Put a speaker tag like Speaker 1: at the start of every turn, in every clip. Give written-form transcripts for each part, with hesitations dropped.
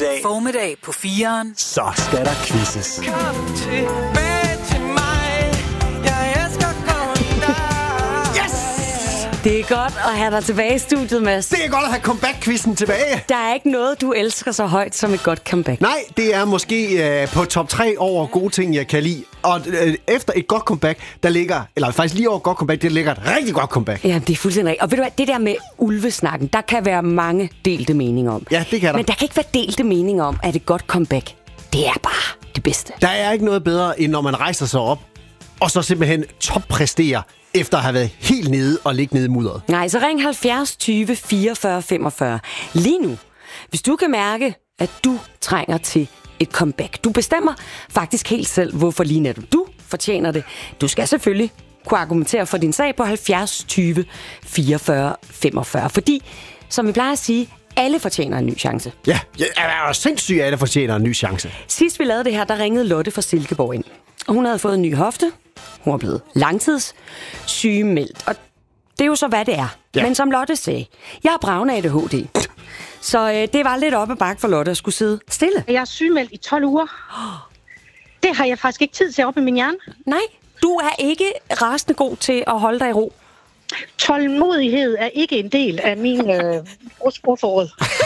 Speaker 1: Formiddag på 4'eren.
Speaker 2: Så skal der quizzes.
Speaker 3: Kom tilbage til mig. Jeg elsker
Speaker 4: Det er godt at have dig tilbage i studiet, Mads.
Speaker 2: Det er godt at have comeback-quizzen tilbage.
Speaker 4: Der er ikke noget, du elsker så højt som et godt comeback.
Speaker 2: Nej, det er måske på top 3 over gode ting, jeg kan lide. Og efter et godt comeback, der ligger, eller faktisk lige over et godt comeback, der ligger et rigtig godt comeback.
Speaker 4: Ja, det er fuldstændig rigtigt. Og ved du hvad, det der med ulvesnakken, der kan være mange delte meninger om.
Speaker 2: Ja, det kan der.
Speaker 4: Men der kan ikke være delte meninger om, at et godt comeback, det er bare det bedste.
Speaker 2: Der er ikke noget bedre, end når man rejser sig op, og så simpelthen toppræsterer, efter at have været helt nede og ligge nede i mudderet.
Speaker 4: Nej, så ring 70 20 44 45. Lige nu, hvis du kan mærke, at du trænger til et comeback. Du bestemmer faktisk helt selv, hvorfor lige netop du fortjener det. Du skal selvfølgelig kunne argumentere for din sag på 70 20 44 45. Fordi, som vi plejer at sige, alle fortjener en ny chance.
Speaker 2: Ja, jeg er sindssygt, at alle fortjener en ny chance.
Speaker 4: Sidst vi lavede det her, der ringede Lotte fra Silkeborg ind. Og hun havde fået en ny hofte. Hun var blevet langtidssygemeldt. Og det er jo så, hvad det er. Ja. Men som Lotte sagde, jeg har bravende ADHD. Så det var lidt op ad bakke for Lotte at skulle sidde stille.
Speaker 5: Jeg er sygemeldt i 12 uger. Det har jeg faktisk ikke tid til op i min hjerne.
Speaker 4: Nej, du er ikke rasende god til at holde dig i ro.
Speaker 5: Tålmodighed er ikke en del af min ordforråd.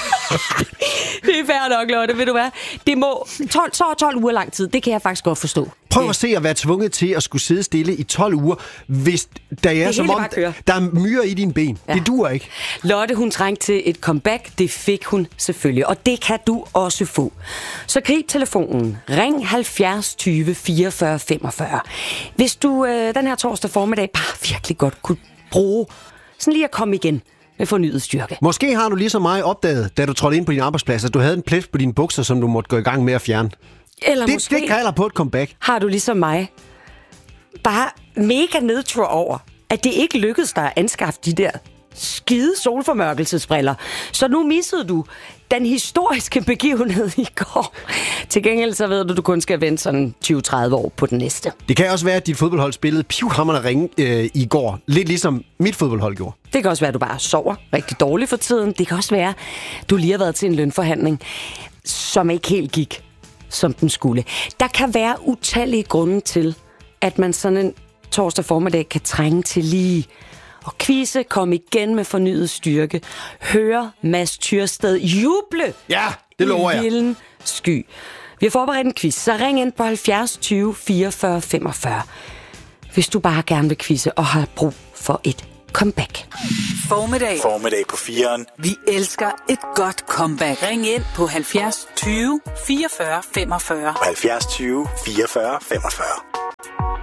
Speaker 4: Det er fair nok, Lotte, ved du hvad? Det må 12 uger lang tid, det kan jeg faktisk godt forstå.
Speaker 2: Prøv at se at være tvunget til at skulle sidde stille i 12 uger, hvis der er som om, der er myrer i dine ben. Ja. Det duer ikke.
Speaker 4: Lotte, hun trængte til et comeback. Det fik hun selvfølgelig, og det kan du også få. Så grib telefonen. Ring 70 20 44 45. Hvis du den her torsdag formiddag bare virkelig godt kunne bruge sådan lige at komme igen med fornyet styrke.
Speaker 2: Måske har du ligesom mig opdaget, da du trådte ind på din arbejdsplads, at du havde en plet på dine bukser, som du måtte gå i gang med at fjerne.
Speaker 4: Eller
Speaker 2: det kalder på et comeback.
Speaker 4: Har du ligesom mig bare mega nedtur over, at det ikke lykkedes dig at anskaffe de der skide solformørkelsesbriller. Så nu missede du den historiske begivenhed i går. Til gengæld så ved du kun skal vente sådan 20-30 år på den næste.
Speaker 2: Det kan også være, at dit fodboldhold spillede pivhamrende ringe i går. Lidt ligesom mit fodboldhold gjorde.
Speaker 4: Det kan også være, at du bare sover rigtig dårligt for tiden. Det kan også være, at du lige har været til en lønforhandling, som ikke helt gik, som den skulle. Der kan være utallige grunde til, at man sådan en torsdag formiddag kan trænge til lige og quizze, komme igen med fornyet styrke, høre Mads Tyrsted juble.
Speaker 2: Ja, det lover jeg.
Speaker 4: I vilden sky. Vi har forberedt en quiz, så ring ind på 70 20 44 45. Hvis du bare gerne vil quizze og har brug for et comeback.
Speaker 1: Formiddag på 4'eren. Vi elsker et godt comeback. Ring ind på 70 20 44 45.
Speaker 2: 70 20 44 45.